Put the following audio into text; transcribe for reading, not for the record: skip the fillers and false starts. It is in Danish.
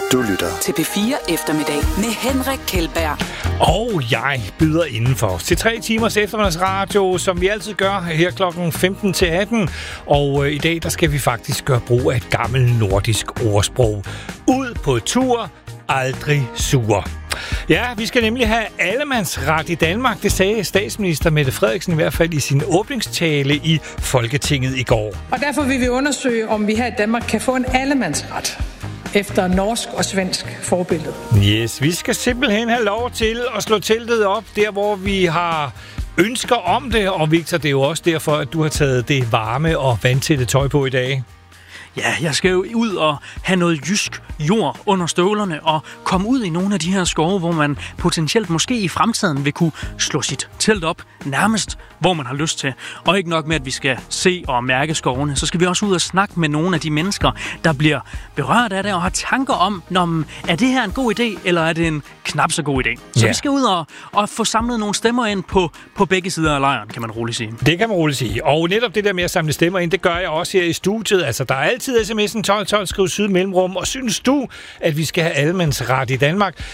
Du lytter til P4 Eftermiddag med Henrik Kjeldberg. Og jeg byder indenfor til 3 timers eftermiddagsradio, som vi altid gør her klokken 15 til 18. Og i dag, der skal vi faktisk gøre brug af et gammelt nordisk ordsprog. Ud på tur, aldrig sur. Ja, vi skal nemlig have allemandsret i Danmark. Det sagde statsminister Mette Frederiksen i hvert fald i sin åbningstale i Folketinget i går. Og derfor vil vi undersøge, om vi her i Danmark kan få en allemandsret efter norsk og svensk forbillede. Yes, vi skal simpelthen have lov til at slå teltet op der, hvor vi har ønsker om det. Og Victor, det er jo også derfor, at du har taget det varme og vandtætte tøj på i dag. Ja, jeg skal jo ud og have noget jysk jord under støvlerne og komme ud i nogle af de her skove, hvor man potentielt måske i fremtiden vil kunne slå sit telt op nærmest, hvor man har lyst til. Og ikke nok med, at vi skal se og mærke skovene, så skal vi også ud og snakke med nogle af de mennesker, der bliver berørt af det og har tanker om, er det her en god idé, eller er det en knap så god idé? Så vi skal ud og få samlet nogle stemmer ind på begge sider af lejren, kan man roligt sige. Det kan man roligt sige. Og netop det der med at samle stemmer ind, det gør jeg også her i studiet. Altså, der er altid sms'en 1212, skriv syd mellemrum. Og synes du, at vi skal have allemandsret i Danmark,